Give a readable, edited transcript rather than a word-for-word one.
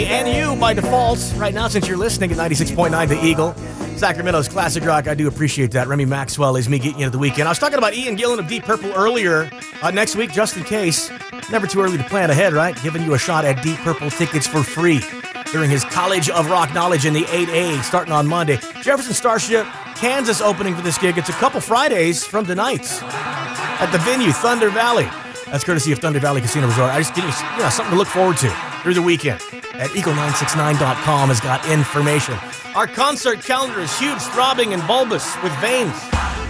And you, by default, right now, since you're listening at 96.9 The Eagle, Sacramento's classic rock. I do appreciate that. Remy Maxwell is me getting you to the weekend. I was talking about Ian Gillan of Deep Purple earlier. Next week, just in case, never too early to plan ahead, right? Giving you a shot at Deep Purple tickets for free during his College of Rock Knowledge in the 8A starting on Monday. Jefferson Starship, Kansas opening for this gig. It's a couple Fridays from tonight at the venue, Thunder Valley. That's courtesy of Thunder Valley Casino Resort. I just give you something to look forward to through the weekend. At eagle969.com has got information. Our concert calendar is huge, throbbing, and bulbous with veins.